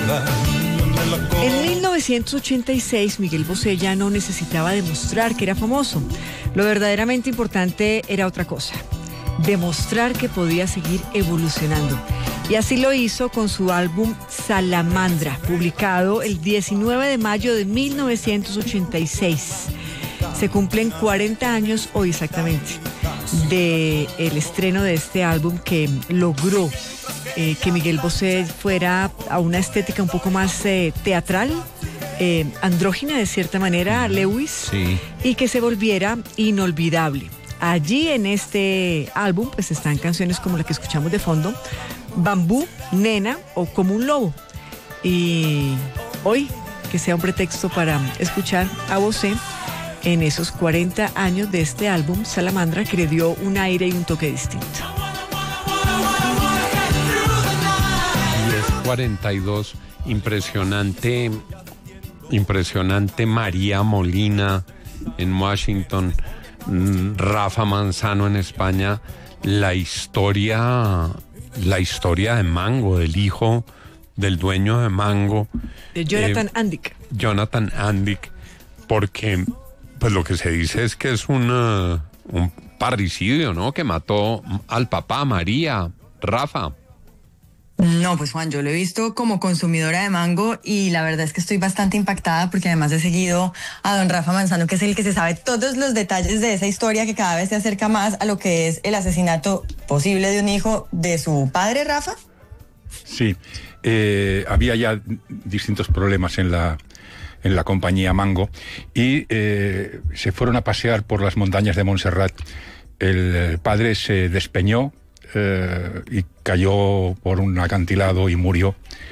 En 1986, Miguel Bosé ya no necesitaba demostrar que era famoso. Lo verdaderamente importante era otra cosa: demostrar que podía seguir evolucionando. Y así lo hizo con su álbum Salamandra, publicado el 19 de mayo de 1986. Se cumplen 40 años hoy exactamente del estreno de este álbum, que logró que Miguel Bosé fuera a una estética un poco más teatral, andrógina de cierta manera, Lewis, Sí. y que se volviera inolvidable. Allí en este álbum pues están canciones como la que escuchamos de fondo, Bambú, Nena o Como un lobo. Y hoy, que sea un pretexto para escuchar a Bosé en esos 40 años de este álbum, Salamandra, que le dio un aire y un toque distinto. 10:42, impresionante María Molina en Washington, Rafa Manzano en España, la historia de Mango, del hijo del dueño de Mango, De Jonathan Andick. Jonathan Andick, porque pues lo que se dice es que es un parricidio, ¿no? Que mató al papá, María, Rafa. No, pues Juan, yo lo he visto como consumidora de Mango y la verdad es que estoy bastante impactada porque además he seguido a don Rafa Manzano, que es el que se sabe todos los detalles de esa historia que cada vez se acerca más a lo que es el asesinato posible de un hijo de su padre, Rafa. Sí, había ya distintos problemas en la compañía Mango y se fueron a pasear por las montañas de Montserrat. El padre se despeñó y cayó por un acantilado y murió.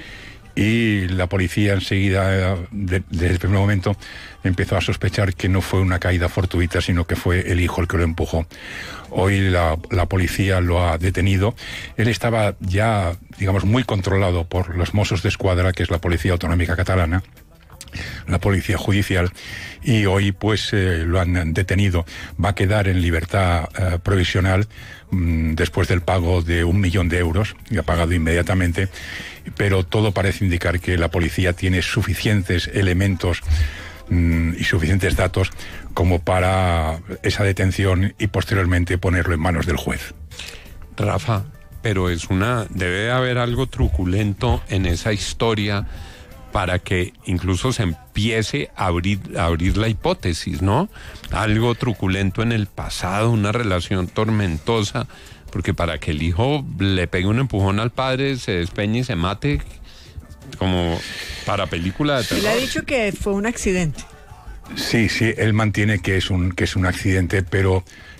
Y la policía enseguida, desde el primer momento, empezó a sospechar que no fue una caída fortuita, sino que fue el hijo el que lo empujó. Hoy la policía lo ha detenido. Él estaba ya, digamos, muy controlado por los Mossos d'Esquadra, que es la policía autonómica catalana, la policía judicial, y hoy pues lo han detenido. Va a quedar en libertad provisional después del pago de 1 millón de euros, y ha pagado inmediatamente, pero todo parece indicar que la policía tiene suficientes elementos y suficientes datos como para esa detención y posteriormente ponerlo en manos del juez. Rafa, pero debe haber algo truculento en esa historia para que incluso se empiece a abrir la hipótesis, ¿no? Algo truculento en el pasado, una relación tormentosa, porque para que el hijo le pegue un empujón al padre, se despeñe y se mate, como para película de terror. Él ha dicho que fue un accidente. Sí, él mantiene que es un accidente, pero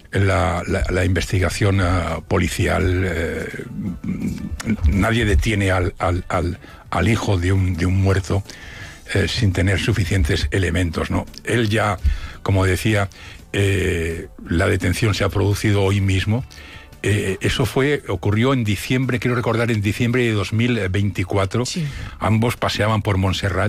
la investigación policial, nadie detiene al hijo de un muerto sin tener suficientes elementos, ¿no? Él ya, como decía, la detención se ha producido hoy mismo. Eso ocurrió en diciembre, quiero recordar, en diciembre de 2024. Sí. Ambos paseaban por Montserrat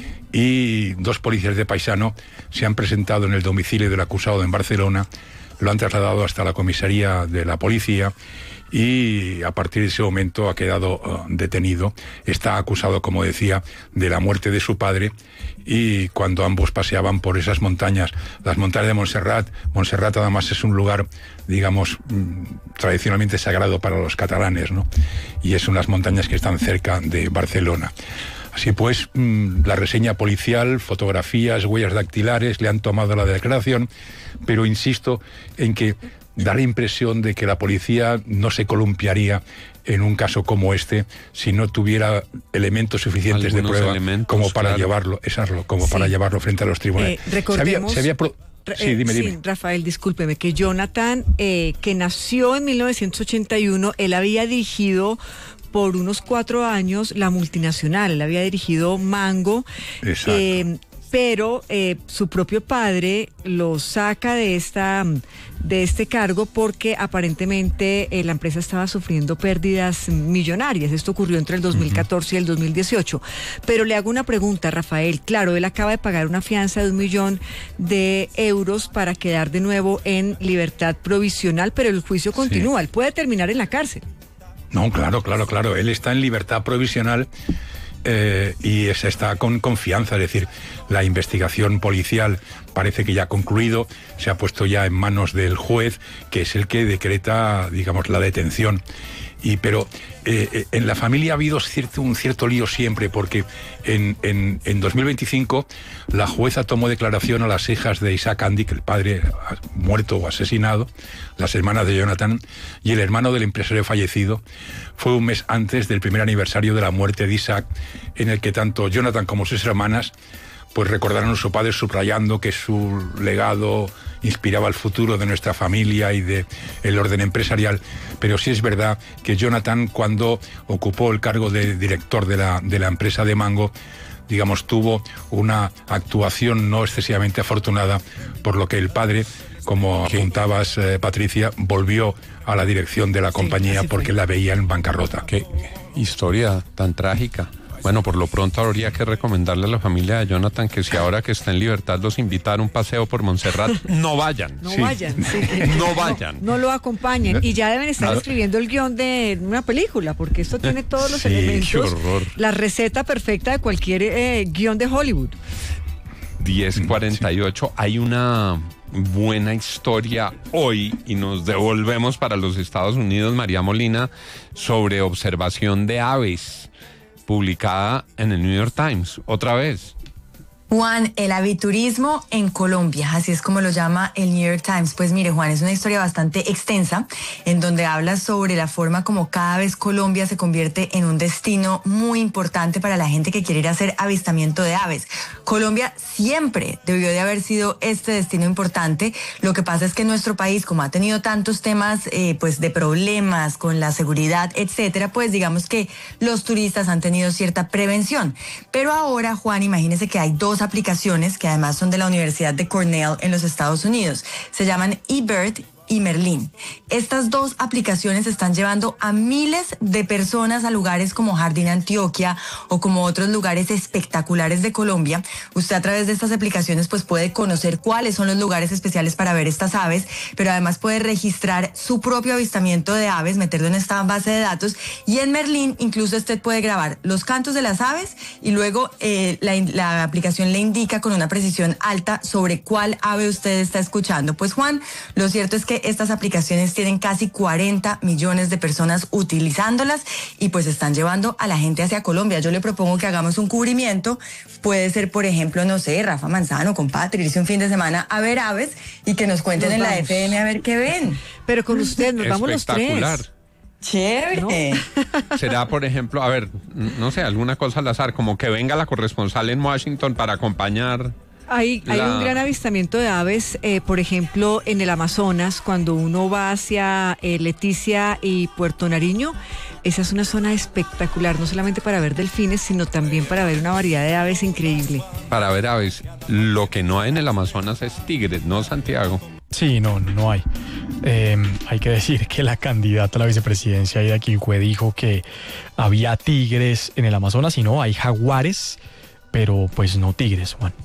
y 2 policías de paisano se han presentado en el domicilio del acusado en Barcelona, lo han trasladado hasta la comisaría de la policía y a partir de ese momento ha quedado detenido. Está acusado, como decía, de la muerte de su padre, y cuando ambos paseaban por esas montañas, las montañas de Montserrat además es un lugar, digamos, tradicionalmente sagrado para los catalanes, ¿no? Y es unas montañas que están cerca de Barcelona. Así pues, la reseña policial, fotografías, huellas dactilares, le han tomado la declaración, pero insisto en que da la impresión de que la policía no se columpiaría en un caso como este si no tuviera elementos suficientes de prueba como para llevarlo, para llevarlo frente a los tribunales. Recordemos... Sí, dime. Sí, Rafael, discúlpeme, que Jonathan, que nació en 1981, él había dirigido por unos 4 años la multinacional, él había dirigido Mango. Exacto. Pero su propio padre lo saca de este cargo porque aparentemente la empresa estaba sufriendo pérdidas millonarias. Esto ocurrió entre el 2014 y el 2018. Pero le hago una pregunta, Rafael. Claro, él acaba de pagar una fianza de 1 millón de euros para quedar de nuevo en libertad provisional, pero el juicio continúa. Él puede terminar en la cárcel. No, claro. Él está en libertad provisional y se está con confianza, es decir, la investigación policial parece que ya ha concluido, se ha puesto ya en manos del juez, que es el que decreta, digamos, la detención. Pero en la familia ha habido un cierto lío siempre, porque en 2025 la jueza tomó declaración a las hijas de Isaac Andy, que el padre muerto o asesinado, las hermanas de Jonathan, y el hermano del empresario fallecido. Fue un mes antes del primer aniversario de la muerte de Isaac, en el que tanto Jonathan como sus hermanas pues recordaron a su padre, subrayando que su legado inspiraba el futuro de nuestra familia y del orden empresarial. Pero sí es verdad que Jonathan, cuando ocupó el cargo de director de la empresa de Mango, digamos, tuvo una actuación no excesivamente afortunada, por lo que el padre, como apuntabas, Patricia, volvió a la dirección de la compañía porque la veía en bancarrota. Qué historia tan trágica. Bueno, por lo pronto habría que recomendarle a la familia de Jonathan que si ahora que está en libertad los invita a un paseo por Montserrat, no vayan. No vayan. Sí. No vayan. No lo acompañen. Y ya deben estar escribiendo el guión de una película, porque esto tiene todos los elementos. Qué horror. La receta perfecta de cualquier guión de Hollywood. 10:48. Hay una buena historia hoy y nos devolvemos para los Estados Unidos, María Molina, sobre observación de aves, publicada en el New York Times, otra vez. Juan, el aviturismo en Colombia, así es como lo llama el New York Times. Pues mire, Juan, es una historia bastante extensa en donde habla sobre la forma como cada vez Colombia se convierte en un destino muy importante para la gente que quiere ir a hacer avistamiento de aves. Colombia siempre debió de haber sido este destino importante. Lo que pasa es que nuestro país, como ha tenido tantos temas pues de problemas con la seguridad, etcétera, pues digamos que los turistas han tenido cierta prevención. Pero ahora, Juan, imagínese que hay dos aplicaciones que además son de la Universidad de Cornell en los Estados Unidos. Se llaman eBird y Merlín. Estas dos aplicaciones están llevando a miles de personas a lugares como Jardín Antioquia o como otros lugares espectaculares de Colombia. Usted a través de estas aplicaciones pues puede conocer cuáles son los lugares especiales para ver estas aves, pero además puede registrar su propio avistamiento de aves, meterlo en esta base de datos, y en Merlín incluso usted puede grabar los cantos de las aves y luego la aplicación le indica con una precisión alta sobre cuál ave usted está escuchando. Pues Juan, lo cierto es que estas aplicaciones tienen casi 40 millones de personas utilizándolas y pues están llevando a la gente hacia Colombia. Yo le propongo que hagamos un cubrimiento, puede ser por ejemplo, no sé, Rafa Manzano con Patri, irse un fin de semana a ver aves y que nos cuenten en la FM a ver qué ven. Pero con usted nos vamos los tres. Chévere. ¿No? Será, por ejemplo, a ver, no sé, alguna cosa al azar, como que venga la corresponsal en Washington para acompañar. Hay un gran avistamiento de aves, por ejemplo, en el Amazonas, cuando uno va hacia Leticia y Puerto Nariño. Esa es una zona espectacular, no solamente para ver delfines, sino también para ver una variedad de aves increíble. Para ver aves. Lo que no hay en el Amazonas es tigres, ¿no, Santiago? Sí, no hay. Hay que decir que la candidata a la vicepresidencia, Ida Quirigué, dijo que había tigres en el Amazonas y no, hay jaguares, pero pues no tigres, Juan.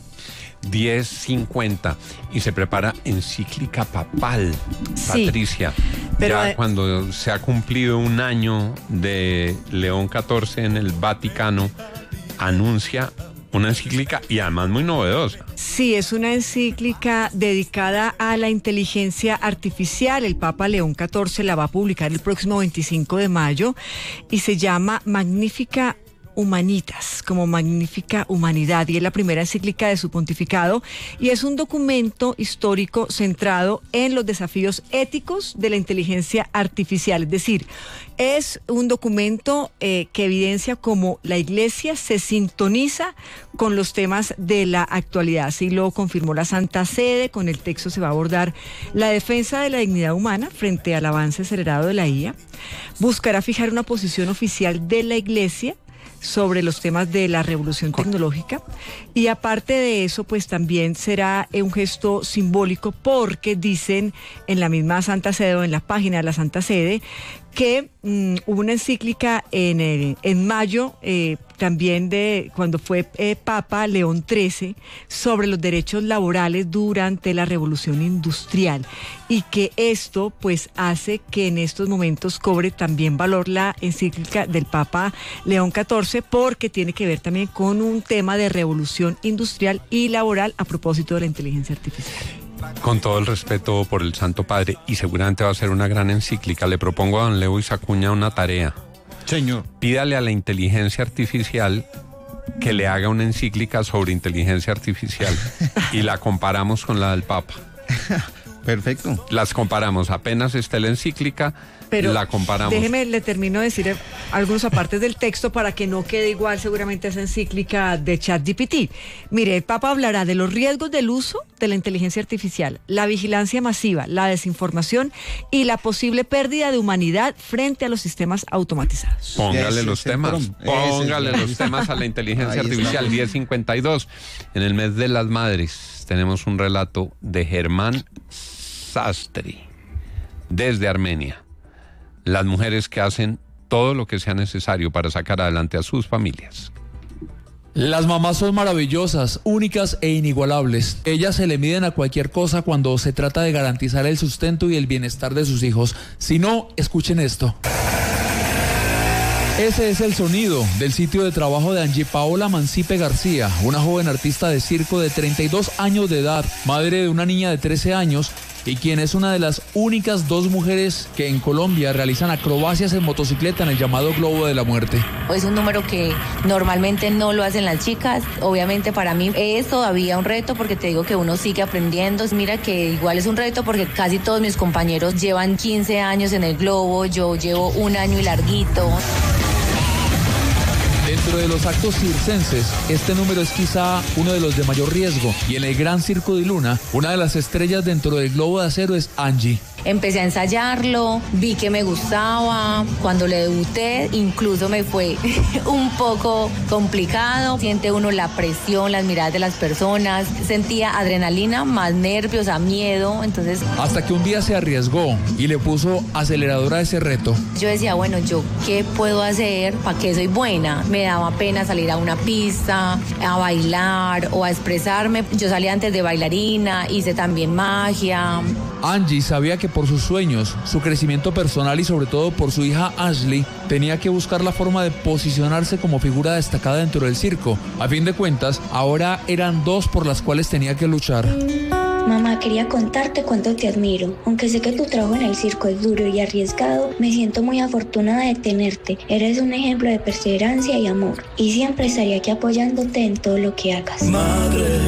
10:50 y se prepara encíclica papal, sí, Patricia. Pero ya cuando se ha cumplido un año de León XIV en el Vaticano, anuncia una encíclica y además muy novedosa. Sí, es una encíclica dedicada a la inteligencia artificial. El Papa León XIV la va a publicar el próximo 25 de mayo y se llama Magnifica Humanitas, como Magnífica Humanidad, y es la primera encíclica de su pontificado y es un documento histórico centrado en los desafíos éticos de la inteligencia artificial. Es decir, es un documento que evidencia cómo la Iglesia se sintoniza con los temas de la actualidad. Así lo confirmó la Santa Sede. Con el texto se va a abordar la defensa de la dignidad humana frente al avance acelerado de la IA. Buscará fijar una posición oficial de la Iglesia sobre los temas de la revolución tecnológica, y aparte de eso pues también será un gesto simbólico, porque dicen en la misma Santa Sede o en la página de la Santa Sede que hubo una encíclica en mayo, también de cuando fue Papa León XIII, sobre los derechos laborales durante la Revolución Industrial, y que esto pues hace que en estos momentos cobre también valor la encíclica del Papa León XIV, porque tiene que ver también con un tema de revolución industrial y laboral a propósito de la inteligencia artificial. Con todo el respeto por el Santo Padre, y seguramente va a ser una gran encíclica, le propongo a don Lewis Acuña una tarea. Señor. Pídale a la inteligencia artificial que le haga una encíclica sobre inteligencia artificial y la comparamos con la del Papa. Perfecto. Las comparamos, apenas esté la encíclica, pero la comparamos. Déjeme, le termino de decir algunos apartes del texto para que no quede igual seguramente esa encíclica de ChatGPT. Mire, el Papa hablará de los riesgos del uso de la inteligencia artificial, la vigilancia masiva, la desinformación y la posible pérdida de humanidad frente a los sistemas automatizados. Póngale los temas, póngale los temas a la inteligencia artificial. 10:52. En el mes de las madres tenemos un relato de Germán Sastri, desde Armenia. Las mujeres que hacen todo lo que sea necesario para sacar adelante a sus familias. Las mamás son maravillosas, únicas e inigualables. Ellas se le miden a cualquier cosa cuando se trata de garantizar el sustento y el bienestar de sus hijos. Si no, escuchen esto. Ese es el sonido del sitio de trabajo de Angie Paola Mancipe García, una joven artista de circo de 32 años de edad, madre de una niña de 13 años, y quien es una de las únicas 2 mujeres que en Colombia realizan acrobacias en motocicleta en el llamado Globo de la Muerte. Es un número que normalmente no lo hacen las chicas. Obviamente para mí es todavía un reto, porque te digo que uno sigue aprendiendo. Mira que igual es un reto porque casi todos mis compañeros llevan 15 años en el globo, yo llevo 1 año y larguito. Dentro de los actos circenses, este número es quizá uno de los de mayor riesgo, y en el Gran Circo de Luna, una de las estrellas dentro del globo de acero es Angie. Empecé a ensayarlo, vi que me gustaba. Cuando le debuté, incluso me fue un poco complicado. Siente uno la presión, las miradas de las personas. Sentía adrenalina, más nervios, miedo. Entonces, hasta que un día se arriesgó y le puso acelerador a ese reto. Yo decía, bueno, ¿yo qué puedo hacer? ¿Para qué soy buena? Me daba pena salir a una pista, a bailar o a expresarme. Yo salí antes de bailarina, hice también magia. Angie sabía que por sus sueños, su crecimiento personal y sobre todo por su hija Ashley, tenía que buscar la forma de posicionarse como figura destacada dentro del circo. A fin de cuentas, ahora eran 2 por las cuales tenía que luchar. Mamá, quería contarte cuánto te admiro. Aunque sé que tu trabajo en el circo es duro y arriesgado, me siento muy afortunada de tenerte. Eres un ejemplo de perseverancia y amor. Y siempre estaré aquí apoyándote en todo lo que hagas. Madre,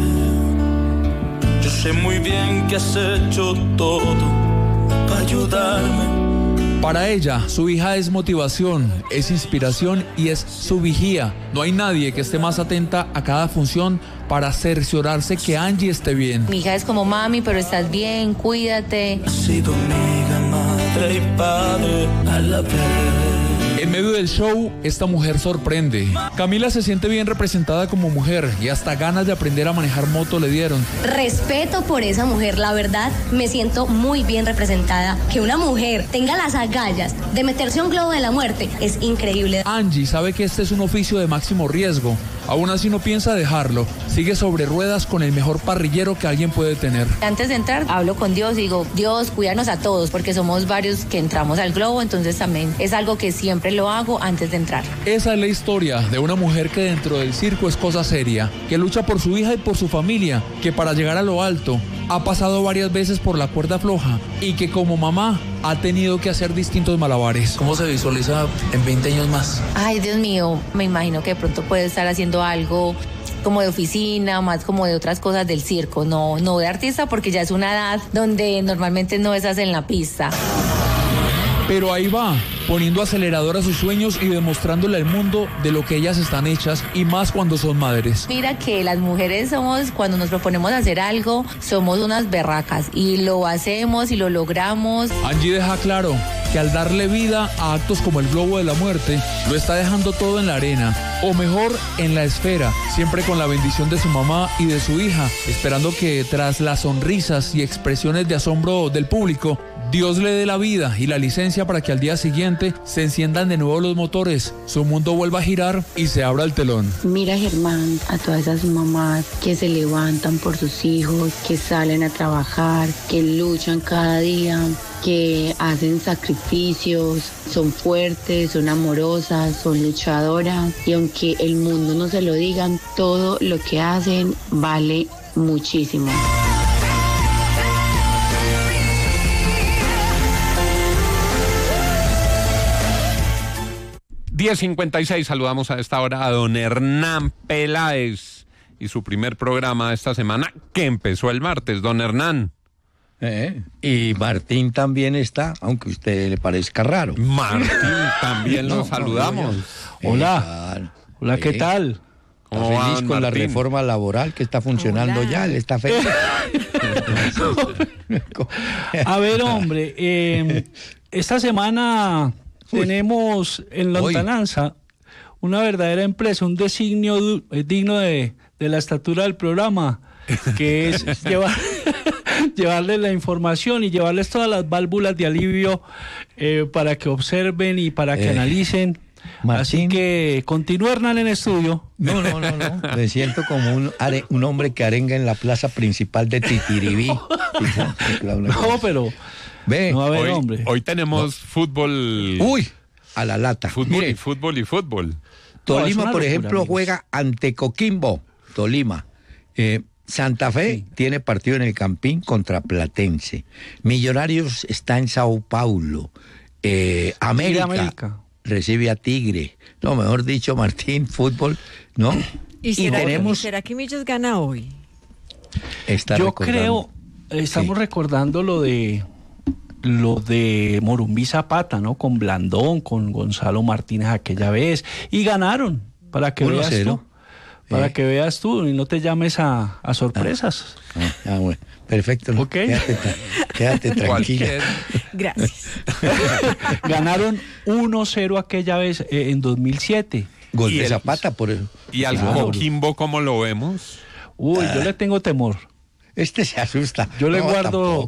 yo sé muy bien que has hecho todo para ayudarme. Para ella, su hija es motivación, es inspiración y es su vigía. No hay nadie que esté más atenta a cada función para cerciorarse que Angie esté bien. Mi hija es como, mami, pero estás bien, cuídate. Has sido amiga, madre y padre a la vez. En medio del show, esta mujer sorprende. Camila se siente bien representada como mujer y hasta ganas de aprender a manejar moto le dieron. Respeto por esa mujer, la verdad, me siento muy bien representada. Que una mujer tenga las agallas de meterse a un globo de la muerte es increíble. Angie sabe que este es un oficio de máximo riesgo. Aún así no piensa dejarlo. Sigue sobre ruedas con el mejor parrillero que alguien puede tener. Antes de entrar, hablo con Dios y digo, Dios, cuídanos a todos, porque somos varios que entramos al globo, entonces también es algo que siempre lo hago antes de entrar. Esa es la historia de una mujer que dentro del circo es cosa seria, que lucha por su hija y por su familia, que para llegar a lo alto ha pasado varias veces por la cuerda floja y que como mamá ha tenido que hacer distintos malabares. ¿Cómo se visualiza en 20 años más? Ay, Dios mío, me imagino que de pronto puede estar haciendo algo como de oficina, más como de otras cosas del circo, no de artista, porque ya es una edad donde normalmente no estás en la pista. Pero ahí va, poniendo acelerador a sus sueños y demostrándole al mundo de lo que ellas están hechas, y más cuando son madres. Mira que las mujeres somos, cuando nos proponemos hacer algo, somos unas berracas y lo hacemos y lo logramos. Angie deja claro que al darle vida a actos como el Globo de la Muerte, lo está dejando todo en la arena, o mejor, en la esfera, siempre con la bendición de su mamá y de su hija, esperando que tras las sonrisas y expresiones de asombro del público, Dios le dé la vida y la licencia para que al día siguiente se enciendan de nuevo los motores, su mundo vuelva a girar y se abra el telón. Mira, Germán, a todas esas mamás que se levantan por sus hijos, que salen a trabajar, que luchan cada día, que hacen sacrificios, son fuertes, son amorosas, son luchadoras, y aunque el mundo no se lo digan, todo lo que hacen vale muchísimo. ...10:56, saludamos a esta hora a don Hernán Peláez y su primer programa esta semana que empezó el martes. Don Hernán. Y Martín también está, aunque a usted le parezca raro. Martín, también lo saludamos. Hola, hola, ¿qué tal? ¿Está feliz con la reforma laboral que está funcionando ya? ¿Le está feliz? A ver, hombre, esta semana tenemos en lontananza una verdadera empresa, un designio digno de la estatura del programa, que es llevarles la información y llevarles todas las válvulas de alivio para que observen y para que analicen. Martín. Así que continúa, Hernán, en estudio. No. Me siento como un hombre que arenga en la plaza principal de Titiribí. No, pero... Ve, no, a ver, hombre. Hoy tenemos fútbol. Uy, a la lata. Fútbol. Mire, y fútbol. Tolima, por locura, ejemplo, amigos. juega ante Coquimbo. Tolima. Santa Fe tiene partido en el Campín contra Platense. Millonarios está en Sao Paulo. América recibe a Tigre. No, mejor dicho, Martín, fútbol, ¿no? ¿Y será que Millos gana hoy? Yo creo, estamos recordando lo de Morumbí Zapata, ¿no? Con Blandón, con Gonzalo Martínez aquella vez, y ganaron, para que veas tú. Para que veas tú y no te llames a sorpresas. Bueno, perfecto. ¿No? Ok. Quédate tranquila. Gracias. Ganaron 1-0 aquella vez en 2007. Gol de Zapata, por eso. ¿Y al Coquimbo cómo lo vemos? Uy, yo le tengo temor. Este se asusta. Yo le guardo.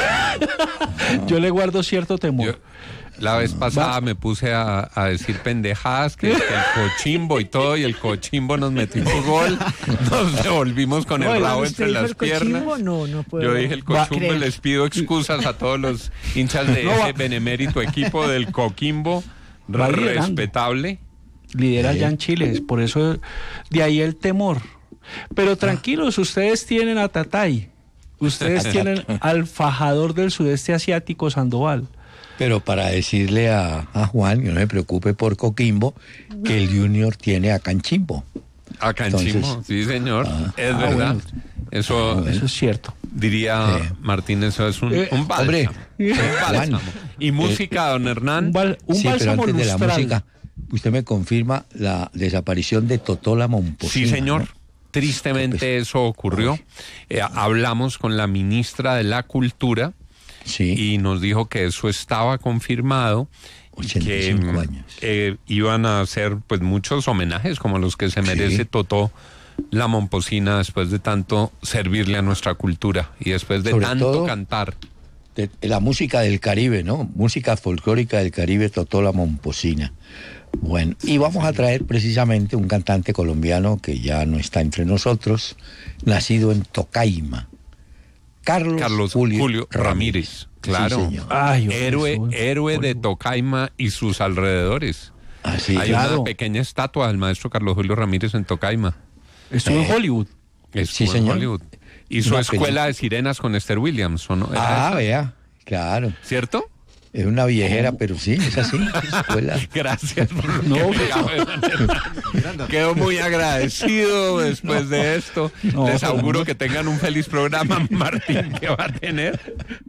Yo le guardo cierto temor. La vez pasada me puse a decir pendejadas, que el Cochimbo y todo, y el Cochimbo nos metió un gol, nos devolvimos con el rabo entre las piernas. No puedo. Yo dije el Cochimbo, les pido excusas a todos los hinchas de ese benemérito equipo del Coquimbo, respetable. Lidera ya en Chile, por eso de ahí el temor. Pero tranquilos, ustedes tienen a Tatay, ustedes tienen al fajador del sudeste asiático, Sandoval. Pero para decirle a Juan, que no se preocupe por Coquimbo, que el Junior tiene a Canchimbo. A Canchimbo, entonces, sí señor, es verdad. Bueno, eso es cierto. Diría Martín, eso es un bálsamo. Hombre, un bálsamo. Y música, don Hernán. Un bálsamo pero antes lustral. de la música, usted me confirma la desaparición de Totola Momposina. Sí, señor. ¿No? Tristemente eso ocurrió. Hablamos con la ministra de la Cultura. Sí. Y nos dijo que eso estaba confirmado, 85 años. Iban a hacer pues muchos homenajes como los que se merece Totó la Momposina después de tanto servirle a nuestra cultura y después de sobre tanto todo, cantar. De la música del Caribe, ¿no? Música folclórica del Caribe, Totó la Momposina. Bueno, y vamos a traer precisamente un cantante colombiano que ya no está entre nosotros, nacido en Tocaima. Carlos Julio Ramírez. Claro. Sí, Ay, héroe de Tocaima y sus alrededores. Así, hay una pequeña estatua del maestro Carlos Julio Ramírez en Tocaima. Estuvo en Hollywood. Sí, señor. Hollywood. Hizo escuela de sirenas con Esther Williams, ¿o no? Vea, claro. ¿Cierto? Es una viejera, pero sí, es así. Escuela. Gracias. Quedo muy agradecido después de esto. Les auguro que tengan un feliz programa, Martín, que va a tener.